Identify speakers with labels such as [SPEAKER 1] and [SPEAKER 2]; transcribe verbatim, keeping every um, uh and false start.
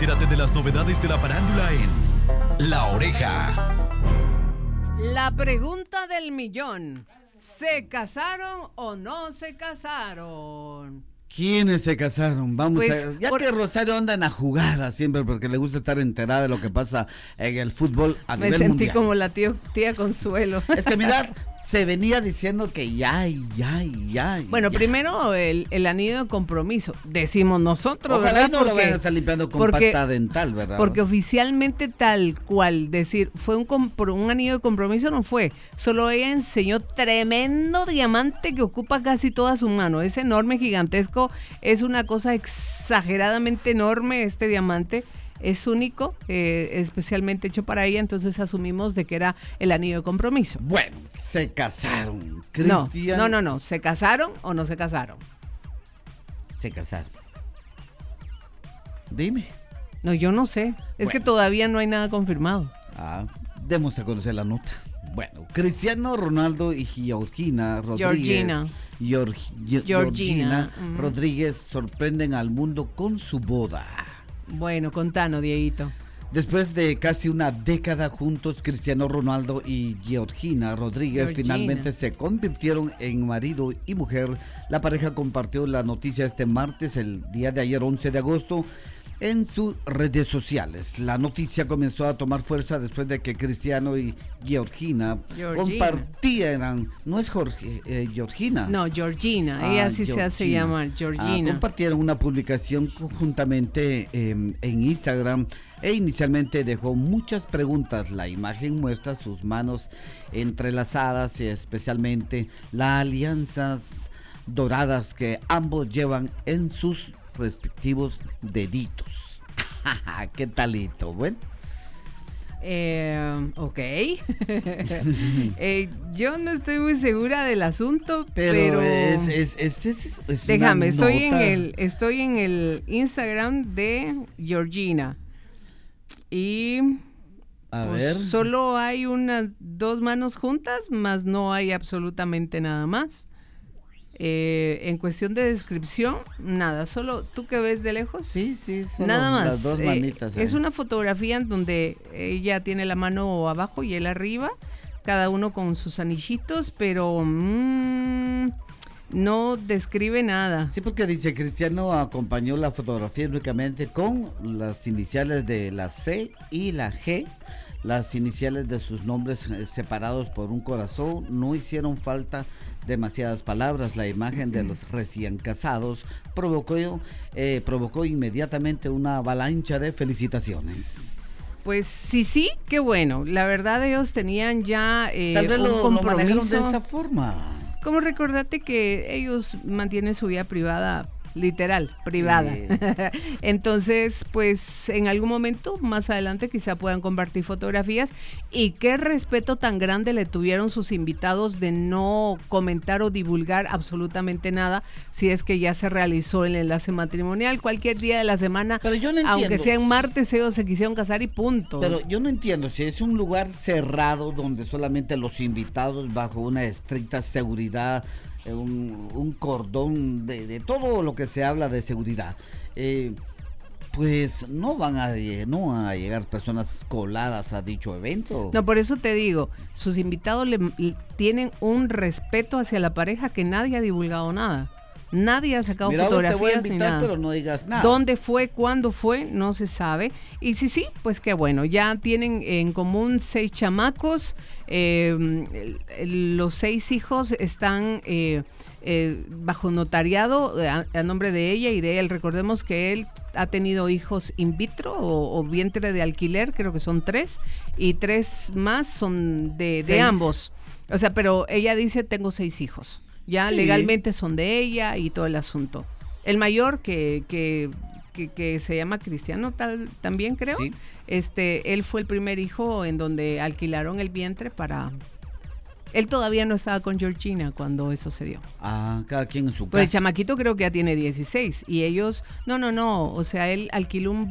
[SPEAKER 1] Entérate de las novedades de la farándula en La Oreja.
[SPEAKER 2] La pregunta del millón. ¿Se casaron o no se casaron?
[SPEAKER 3] ¿Quiénes se casaron? Vamos
[SPEAKER 2] Pues,
[SPEAKER 3] a... Ya
[SPEAKER 2] por...
[SPEAKER 3] que Rosario anda en la jugada siempre porque le gusta estar enterada de lo que pasa en el fútbol a
[SPEAKER 2] Me
[SPEAKER 3] nivel
[SPEAKER 2] sentí
[SPEAKER 3] mundial.
[SPEAKER 2] como la tío, tía Consuelo.
[SPEAKER 3] Es que mira, se venía diciendo que ya, y ya, y ya. y
[SPEAKER 2] Bueno,
[SPEAKER 3] ya.
[SPEAKER 2] primero el, el anillo de compromiso. Decimos nosotros,
[SPEAKER 3] Ojalá
[SPEAKER 2] ¿verdad?
[SPEAKER 3] y no
[SPEAKER 2] porque,
[SPEAKER 3] lo vayan a estar limpiando con
[SPEAKER 2] porque,
[SPEAKER 3] pasta dental, ¿verdad?
[SPEAKER 2] Porque oficialmente tal cual, decir, fue un, un anillo de compromiso, no fue. Solo ella enseñó tremendo diamante que ocupa casi toda su mano. Es enorme, gigantesco, es una cosa exageradamente enorme este diamante. Es único, eh, especialmente hecho para ella, entonces asumimos de que era el anillo de compromiso.
[SPEAKER 3] Bueno, se casaron.
[SPEAKER 2] No,
[SPEAKER 3] Cristian.
[SPEAKER 2] no, no, no, ¿se casaron o no se casaron?
[SPEAKER 3] Se casaron. Dime.
[SPEAKER 2] No, yo no sé, es
[SPEAKER 3] Bueno.
[SPEAKER 2] que todavía no hay nada confirmado.
[SPEAKER 3] Ah, demos a conocer la nota. Bueno, Cristiano Ronaldo y Georgina Rodríguez.
[SPEAKER 2] Georgina.
[SPEAKER 3] Georg- Ge-
[SPEAKER 2] Georgina,
[SPEAKER 3] Georgina
[SPEAKER 2] mm.
[SPEAKER 3] Rodríguez sorprenden al mundo con su boda.
[SPEAKER 2] Bueno, contanos, Dieguito.
[SPEAKER 3] Después de casi una década juntos, Cristiano Ronaldo y Georgina Rodríguez
[SPEAKER 2] Georgina.
[SPEAKER 3] finalmente se convirtieron en marido y mujer. La pareja compartió la noticia este martes, el día de ayer, once de agosto, en sus redes sociales. La noticia comenzó a tomar fuerza después de que Cristiano y Georgina,
[SPEAKER 2] Georgina.
[SPEAKER 3] compartieran, no es Jorge, eh, Georgina.
[SPEAKER 2] No, Georgina,
[SPEAKER 3] Ah,
[SPEAKER 2] ella sí se hace
[SPEAKER 3] Georgina.
[SPEAKER 2] llamar
[SPEAKER 3] Ah,
[SPEAKER 2] Georgina.
[SPEAKER 3] compartieron una publicación conjuntamente eh, en Instagram e inicialmente dejó muchas preguntas. La imagen muestra sus manos entrelazadas y especialmente las alianzas doradas que ambos llevan en sus respectivos deditos. ¿Qué talito? Bueno.
[SPEAKER 2] Eh, ok. eh, yo no estoy muy segura del asunto, pero,
[SPEAKER 3] Pero, es, es, es, es, es
[SPEAKER 2] déjame,
[SPEAKER 3] una
[SPEAKER 2] estoy en
[SPEAKER 3] nota.
[SPEAKER 2] el, estoy en el Instagram de Georgina y
[SPEAKER 3] A
[SPEAKER 2] pues,
[SPEAKER 3] ver.
[SPEAKER 2] solo hay unas dos manos juntas, más no hay absolutamente nada más. Eh, en cuestión de descripción, nada, solo tú que ves de lejos.
[SPEAKER 3] Sí, sí, solo
[SPEAKER 2] Nada más.
[SPEAKER 3] las dos
[SPEAKER 2] eh,
[SPEAKER 3] manitas.
[SPEAKER 2] es
[SPEAKER 3] ahí.
[SPEAKER 2] una fotografía en donde ella tiene la mano abajo y él arriba, cada uno con sus anillitos, pero mmm, no describe nada.
[SPEAKER 3] Sí, porque dice Cristiano acompañó la fotografía únicamente con las iniciales de la C y la G, las iniciales de sus nombres eh, separados por un corazón. No hicieron falta demasiadas palabras. La imagen de los recién casados provocó, eh, provocó inmediatamente una avalancha de felicitaciones.
[SPEAKER 2] Pues sí, sí, qué bueno. La verdad ellos tenían ya eh,
[SPEAKER 3] Tal vez
[SPEAKER 2] un
[SPEAKER 3] lo, lo
[SPEAKER 2] compromiso.
[SPEAKER 3] manejaron de esa forma.
[SPEAKER 2] Como recordate que ellos mantienen su vida privada, literal, privada.
[SPEAKER 3] Sí.
[SPEAKER 2] Entonces, pues en algún momento más adelante quizá puedan compartir fotografías. Y qué respeto tan grande le tuvieron sus invitados de no comentar o divulgar absolutamente nada si es que ya se realizó el enlace matrimonial cualquier día de la semana.
[SPEAKER 3] Pero yo no
[SPEAKER 2] aunque
[SPEAKER 3] entiendo.
[SPEAKER 2] sea en martes, ellos se quisieron casar y punto.
[SPEAKER 3] Pero yo no entiendo si es un lugar cerrado donde solamente los invitados bajo una estricta seguridad, eh, un, un cordón de, de todo lo que se habla de seguridad, eh, pues no van a no van a llegar personas coladas a dicho evento.
[SPEAKER 2] No, por eso te digo, sus invitados le, le tienen un respeto hacia la pareja que nadie ha divulgado nada. Nadie ha sacado
[SPEAKER 3] Mira, vos te voy a
[SPEAKER 2] fotografías ni
[SPEAKER 3] invitar,
[SPEAKER 2] nada.
[SPEAKER 3] pero no digas nada.
[SPEAKER 2] ¿Dónde fue? ¿Cuándo fue? No se sabe. Y sí, sí, pues qué bueno. Ya tienen en común seis chamacos. Eh, el- el- los seis hijos están eh, eh, bajo notariado a, a nombre de ella y de él. Recordemos que él ha tenido hijos in vitro o, o vientre de alquiler, creo que son tres. Y tres más son de, de
[SPEAKER 3] Seis.
[SPEAKER 2] ambos. O sea, pero ella dice, tengo seis hijos. Ya
[SPEAKER 3] Sí.
[SPEAKER 2] legalmente son de ella y todo el asunto. El mayor, que, que, que, que se llama Cristiano tal, también creo,
[SPEAKER 3] Sí.
[SPEAKER 2] este, él fue el primer hijo en donde alquilaron el vientre para... Él todavía no estaba con Georgina cuando eso se dio.
[SPEAKER 3] Ah, cada quien en su
[SPEAKER 2] Pues el
[SPEAKER 3] casa.
[SPEAKER 2] chamaquito creo que ya tiene dieciséis y ellos, no, no, no, o sea, él alquiló un